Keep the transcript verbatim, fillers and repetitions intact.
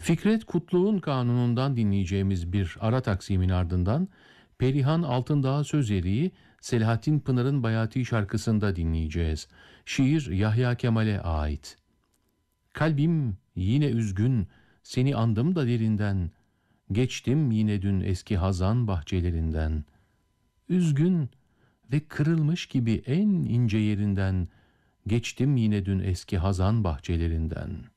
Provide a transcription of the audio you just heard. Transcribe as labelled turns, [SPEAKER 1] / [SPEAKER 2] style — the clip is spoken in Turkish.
[SPEAKER 1] Fikret Kutlu'nun kanunundan dinleyeceğimiz bir ara taksimin ardından Perihan Altındağ Sözeri'yi Selahattin Pınar'ın Bayati şarkısında dinleyeceğiz. Şiir Yahya Kemal'e ait. Kalbim yine üzgün, seni andım da derinden, geçtim yine dün eski hazan bahçelerinden. Üzgün ve kırılmış gibi en ince yerinden, geçtim yine dün eski hazan bahçelerinden.